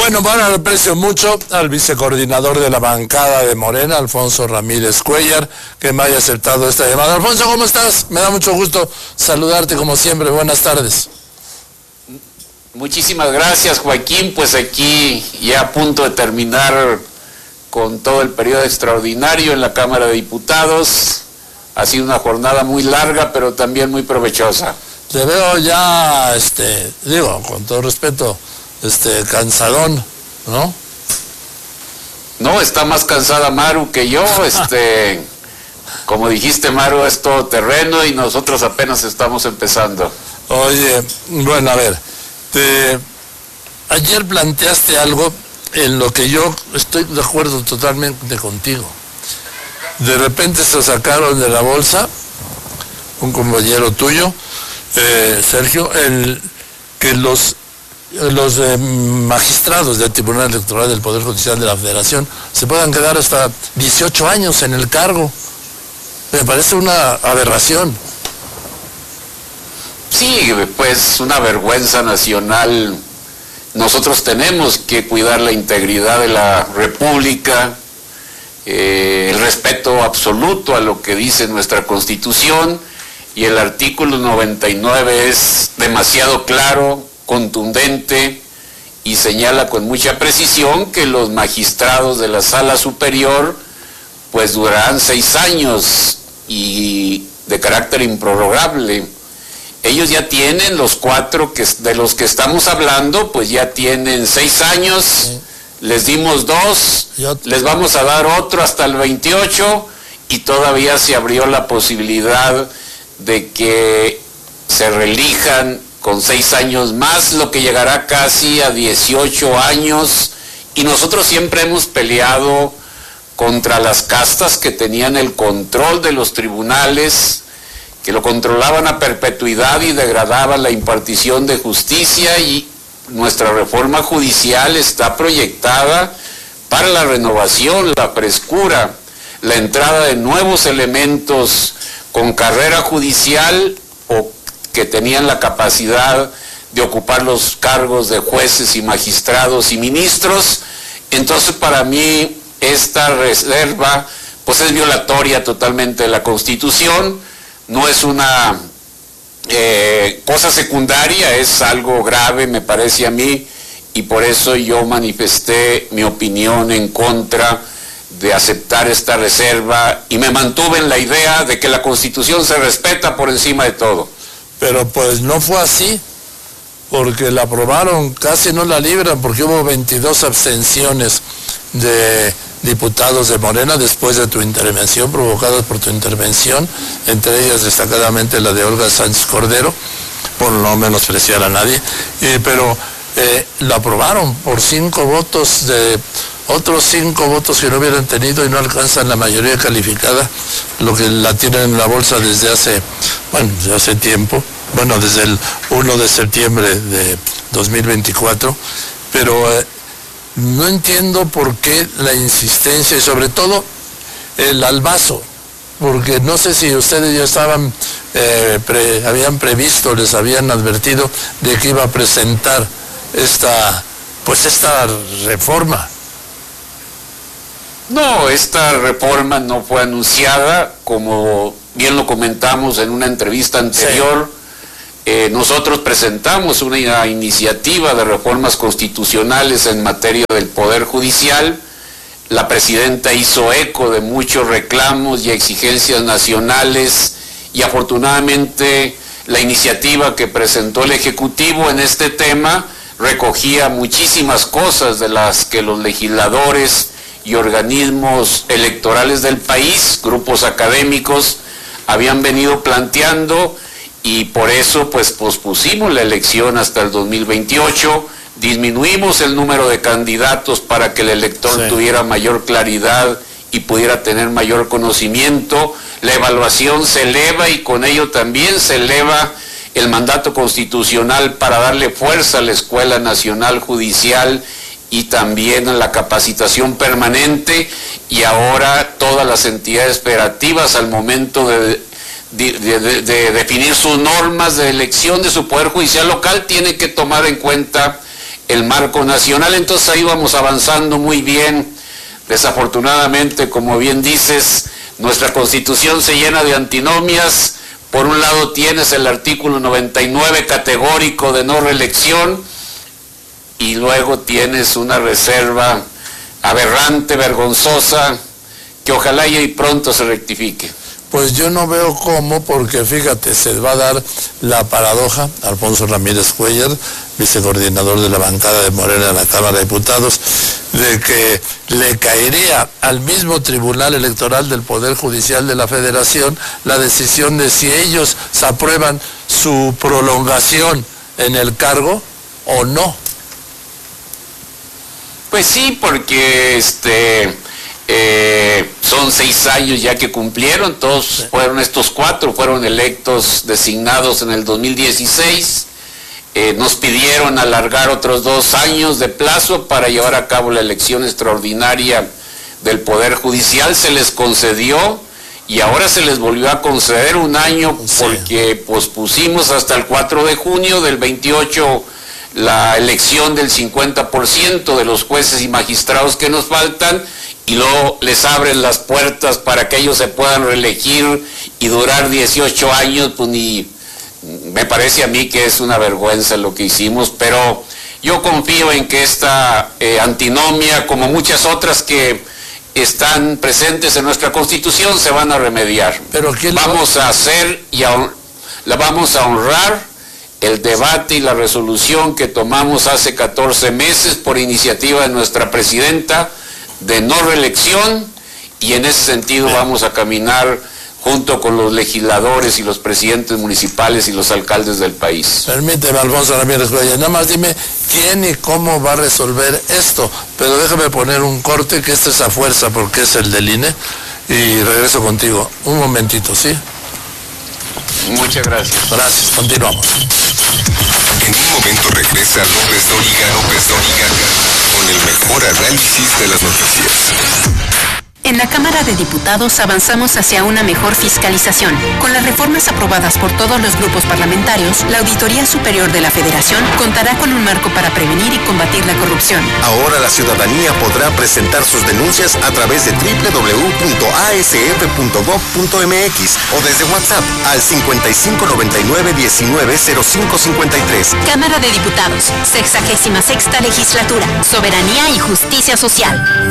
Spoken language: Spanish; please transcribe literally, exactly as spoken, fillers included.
Bueno, bueno, le aprecio mucho al vicecoordinador de la bancada de Morena, Alfonso Ramírez Cuellar, que me haya aceptado esta llamada. Alfonso, ¿cómo estás? Me da mucho gusto saludarte como siempre. Buenas tardes. Muchísimas gracias, Joaquín. Pues aquí ya a punto de terminar con todo el periodo extraordinario en la Cámara de Diputados. Ha sido una jornada muy larga, pero también muy provechosa. Te veo ya, este, digo, con todo respeto, este, cansadón, ¿no? No, está más cansada Maru que yo, este, como dijiste, Maru es todo terreno y nosotros apenas estamos empezando. Oye, bueno, a ver, te, ayer planteaste algo en lo que yo estoy de acuerdo totalmente contigo. De repente se sacaron de la bolsa, un compañero tuyo, eh, Sergio, el que los los eh, magistrados del Tribunal Electoral del Poder Judicial de la Federación se puedan quedar hasta dieciocho años en el cargo. Me parece una aberración. Sí, pues una vergüenza nacional. Nosotros tenemos que cuidar la integridad de la República, eh, el respeto absoluto a lo que dice nuestra Constitución, y el artículo noventa y nueve es demasiado claro, contundente, y señala con mucha precisión que los magistrados de la Sala Superior pues durarán seis años y de carácter improrrogable. Ellos ya tienen, los cuatro que, de los que estamos hablando, pues ya tienen seis años, sí. Les dimos dos, les vamos a dar otro hasta el veintiocho, y todavía se abrió la posibilidad de que se reelijan con seis años más, lo que llegará casi a dieciocho años, y nosotros siempre hemos peleado contra las castas que tenían el control de los tribunales, que lo controlaban a perpetuidad y degradaban la impartición de justicia, y nuestra reforma judicial está proyectada para la renovación, la frescura, la entrada de nuevos elementos con carrera judicial o que tenían la capacidad de ocupar los cargos de jueces y magistrados y ministros. Entonces, para mí, esta reserva pues es violatoria totalmente de la Constitución, no es una eh, cosa secundaria, es algo grave, me parece a mí, y por eso yo manifesté mi opinión en contra de aceptar esta reserva y me mantuve en la idea de que la Constitución se respeta por encima de todo. Pero pues no fue así, porque la aprobaron, casi no la libran, porque hubo veintidós abstenciones de diputados de Morena después de tu intervención, provocadas por tu intervención, entre ellas destacadamente la de Olga Sánchez Cordero, por no menospreciar a nadie, eh, pero eh, la aprobaron por cinco votos de otros cinco votos que no hubieran tenido y no alcanzan la mayoría calificada, lo que la tienen en la bolsa desde hace, bueno, desde hace tiempo, bueno, desde el primero de septiembre de dos mil veinticuatro, pero eh, no entiendo por qué la insistencia y sobre todo el albazo, porque no sé si ustedes ya estaban, eh, pre, habían previsto, les habían advertido de que iba a presentar esta, pues esta reforma. No, esta reforma no fue anunciada, como bien lo comentamos en una entrevista anterior. Sí. Eh, nosotros presentamos una iniciativa de reformas constitucionales en materia del Poder Judicial. La presidenta hizo eco de muchos reclamos y exigencias nacionales, y afortunadamente la iniciativa que presentó el Ejecutivo en este tema recogía muchísimas cosas de las que los legisladores y organismos electorales del país, grupos académicos, habían venido planteando, y por eso pues pospusimos la elección hasta el dos mil veintiocho, disminuimos el número de candidatos para que el elector sí. tuviera mayor claridad y pudiera tener mayor conocimiento, la evaluación se eleva y con ello también se eleva el mandato constitucional para darle fuerza a la Escuela Nacional Judicial y también a la capacitación permanente, y ahora todas las entidades federativas al momento de, de, de, de definir sus normas de elección de su Poder Judicial local tienen que tomar en cuenta el marco nacional. Entonces ahí vamos avanzando muy bien. Desafortunadamente, como bien dices, nuestra Constitución se llena de antinomias. Por un lado tienes el artículo noventa y nueve categórico de no reelección, y luego tienes una reserva aberrante, vergonzosa, que ojalá y pronto se rectifique. Pues yo no veo cómo, porque fíjate, se va a dar la paradoja. Alfonso Ramírez Cuellar, vicecoordinador de la bancada de Morena en la Cámara de Diputados, de que le caería al mismo Tribunal Electoral del Poder Judicial de la Federación la decisión de si ellos se aprueban su prolongación en el cargo o no. Pues sí, porque este... Eh, son seis años ya que cumplieron, todos sí. fueron estos cuatro, fueron electos, designados en el dos mil dieciséis, eh, nos pidieron alargar otros dos años de plazo para llevar a cabo la elección extraordinaria del Poder Judicial, se les concedió y ahora se les volvió a conceder un año sí. porque pospusimos hasta el cuatro de junio del veintiocho la elección del cincuenta por ciento de los jueces y magistrados que nos faltan, y luego les abren las puertas para que ellos se puedan reelegir y durar dieciocho años, pues ni, me parece a mí que es una vergüenza lo que hicimos, pero yo confío en que esta eh, antinomia, como muchas otras que están presentes en nuestra Constitución, se van a remediar. Pero ¿quién vamos a hacer y a, la vamos a honrar el debate y la resolución que tomamos hace catorce meses por iniciativa de nuestra presidenta, de no reelección, y en ese sentido vamos a caminar junto con los legisladores y los presidentes municipales y los alcaldes del país. Permíteme, Alfonso Ramírez Cuellar, nada más dime quién y cómo va a resolver esto, pero déjame poner un corte, que este es a fuerza porque es el del I N E, y regreso contigo. Un momentito, ¿sí? Muchas gracias. Gracias, continuamos. En un momento regresa López Dóriga, López Dóriga, con el mejor análisis de las noticias. En la Cámara de Diputados avanzamos hacia una mejor fiscalización. Con las reformas aprobadas por todos los grupos parlamentarios, la Auditoría Superior de la Federación contará con un marco para prevenir y combatir la corrupción. Ahora la ciudadanía podrá presentar sus denuncias a través de doble u doble u doble u punto a s f punto gob punto m x o desde WhatsApp al cincuenta y cinco noventa y nueve diecinueve cero cinco cincuenta y tres. Cámara de Diputados, sexagésima sexta legislatura, soberanía y justicia social.